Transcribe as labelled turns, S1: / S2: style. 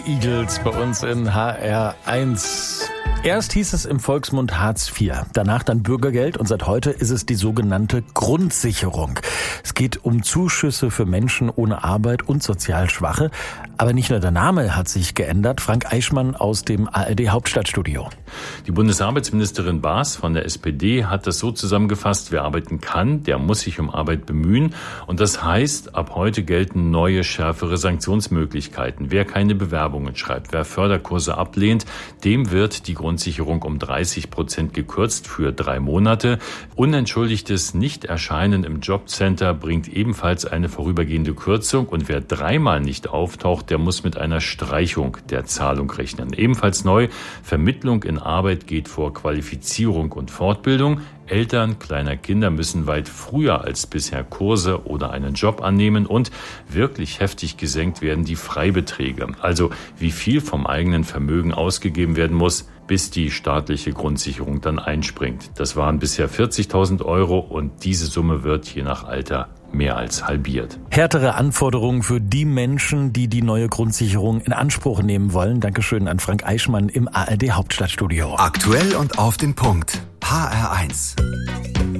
S1: Eagles bei uns in HR1. Erst hieß es im Volksmund Hartz IV, danach dann Bürgergeld und seit heute ist es die sogenannte Grundsicherung. Es geht um Zuschüsse für Menschen ohne Arbeit und sozial Schwache. Aber nicht nur der Name hat sich geändert. Frank Eichmann aus dem ARD Hauptstadtstudio.
S2: Die Bundesarbeitsministerin Baas von der SPD hat das so zusammengefasst: Wer arbeiten kann, der muss sich um Arbeit bemühen. Und das heißt, ab heute gelten neue, schärfere Sanktionsmöglichkeiten. Wer keine Bewerbungen schreibt, wer Förderkurse ablehnt, dem wird die Grundsicherung um 30% gekürzt für 3 Monate. Unentschuldigtes Nichterscheinen im Jobcenter bringt ebenfalls eine vorübergehende Kürzung. Und wer 3-mal nicht auftaucht, der muss mit einer Streichung der Zahlung rechnen. Ebenfalls neu: Vermittlung in Arbeit geht vor Qualifizierung und Fortbildung. Eltern kleiner Kinder müssen weit früher als bisher Kurse oder einen Job annehmen und wirklich heftig gesenkt werden die Freibeträge. Also wie viel vom eigenen Vermögen ausgegeben werden muss, bis die staatliche Grundsicherung dann einspringt. Das waren bisher 40.000 Euro und diese Summe wird je nach Alter mehr als halbiert.
S1: Härtere Anforderungen für die Menschen, die die neue Grundsicherung in Anspruch nehmen wollen. Dankeschön an Frank Eichmann im ARD Hauptstadtstudio.
S3: Aktuell und auf den Punkt. HR1.